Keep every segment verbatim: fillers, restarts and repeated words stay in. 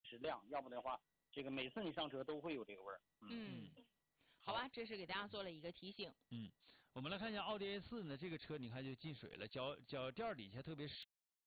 持亮，要不的话，这个每次你上车都会有这个味儿。 嗯。嗯好吧，这是给大家做了一个提醒。 嗯，我们来看一下奥迪 A 四呢，这个车你看就进水了，脚脚垫底下特别湿。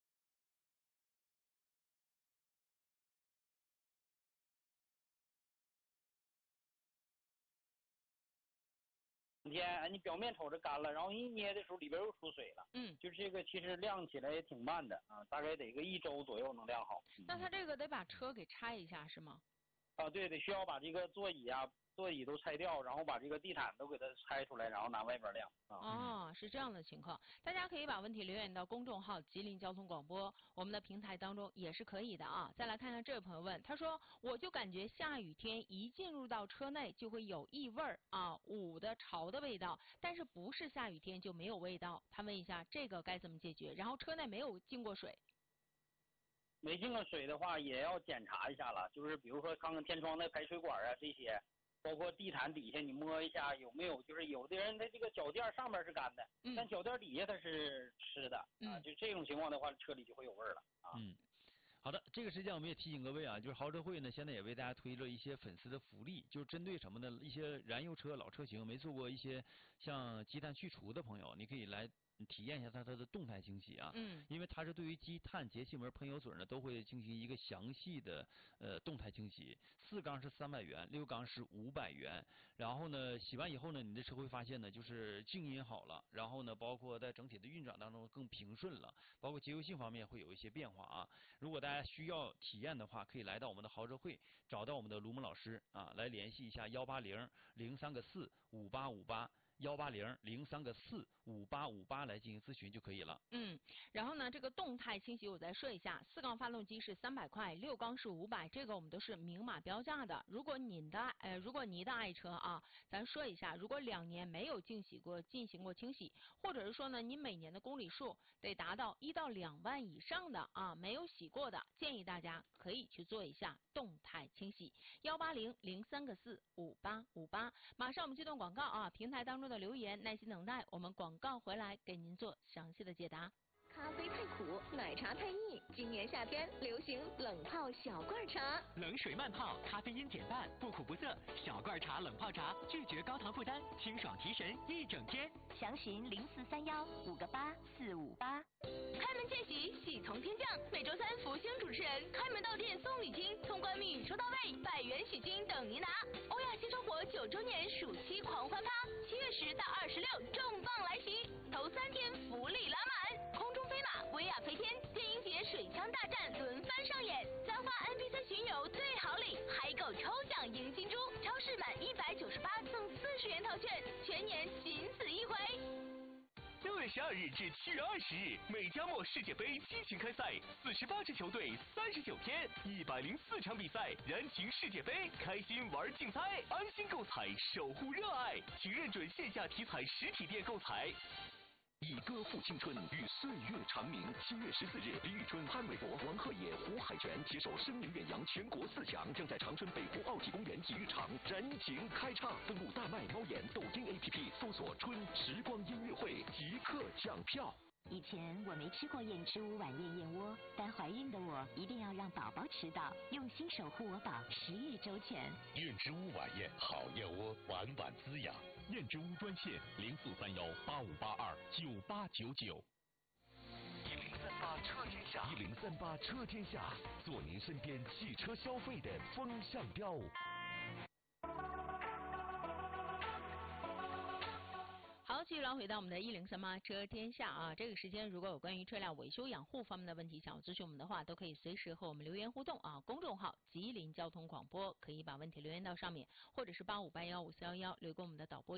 天，哎，你表面瞅着干了，然后一捏的时候里边又出水了。 嗯， 就是这个其实晾起来也挺慢的啊，大概得个一周左右能晾好。 那它这个得把车给拆一下是吗？ 啊，对，得需要把这个座椅啊。座椅都拆掉，然后把这个地毯都给它拆出来，然后拿外边晾啊。 哦，是这样的情况，大家可以把问题留言到公众号吉林交通广播，我们的平台当中也是可以的啊。再来看看这位朋友问，他说我就感觉下雨天一进入到车内就会有异味儿啊，捂的潮的味道，但是不是下雨天就没有味道？他问一下这个该怎么解决？然后车内没有进过水。 没进过水的话，也要检查一下了，就是比如说看看天窗的排水管啊这些。包括地毯底下，你摸一下有没有，就是有的人他这个脚垫上面是干的， 嗯、 但脚垫底下它是湿的、 嗯、 啊，就这种情况的话，车里就会有味儿了啊。 嗯，好的，这个时间我们也提醒各位啊，就是豪车会呢，现在也为大家推了一些粉丝的福利，就是针对什么呢？一些燃油车老车型没做过一些像积碳去除的朋友，你可以来。体验一下它它的动态清洗啊， 嗯， 因为它是对于积碳、节气门、喷油嘴呢都会进行一个详细的呃动态清洗。四缸是三百元，六缸是五百元。然后呢，洗完以后呢，你的车会发现呢，就是静音好了，然后呢，包括在整体的运转当中更平顺了，包括节油性方面会有一些变化啊。如果大家需要体验的话，可以来到我们的豪车会，找到我们的卢蒙老师啊，来联系一下幺八零零三个四五八五八。幺八零零三个四五八五八来进行咨询就可以了。 嗯，然后呢，这个动态清洗我再说一下，四缸发动机是三百块，六缸是五百，这个我们都是明码标价的。如果您的呃，如果您的爱车啊，咱说一下，如果两年没有进洗过进行过清洗，或者是说呢，您每年的公里数得达到一到两万以上的啊，没有洗过的，建议大家可以去做一下动态清洗。幺八零零三个四五八五八，马上我们这段广告啊，平台当中的留言耐心等待，我们广告回来给您做详细的解答。 咖啡太苦，奶茶太腻，今年夏天流行冷泡小罐茶， 冷水慢泡，咖啡因减半，不苦不涩，小罐茶冷泡茶，拒绝高糖负担，清爽提神一整天。 详询零四三幺五个八四五八。 开门见喜，喜从天降。每周三福星主持人开门到店送礼金，通关密语收到位，百元喜金等您拿。欧亚新生活九周年暑期狂欢趴，七月十到二十六重磅来袭，头三天福利拉满，空中飞马、威亚飞天、电音节水枪大战轮番上演，三花 N P C 巡游最好礼，海狗抽奖赢金猪，超市满一百九十八送四十元套券，全年仅此一回。 六月十二日至七月二十日，美加墨世界杯激情开赛，四十八支球队，三十九天，一百零四场比赛，燃情世界杯，开心玩竞猜，安心购彩，守护热爱，请认准线下体彩实体店购彩。 以歌赋青春，与岁月长鸣。七月十四日，李宇春、潘玮柏、王鹤野、胡海泉携手声名远扬全国四强，将在长春北湖奥体公园体育场燃情开唱。登录大麦猫眼、抖音 A P P 搜索“春时光音乐会”，即刻抢票。 以前我没吃过燕之屋晚宴燕窝，但怀孕的我一定要让宝宝吃到，用心守护我宝，十日周全。 燕之屋晚宴，好燕窝，晚晚滋养。燕之屋专线零四三幺八五八二九八九九。 一零三八车天下，一零三八车天下，做您身边汽车消费的风向标。 好，继续来回到我们的一零三八车天下啊，这个时间如果有关于车辆维修养护方面的问题想要咨询我们的话，都可以随时和我们留言互动啊。公众号吉林交通广播可以把问题留言到上面，或者是八五八幺五四幺幺留给我们的导播。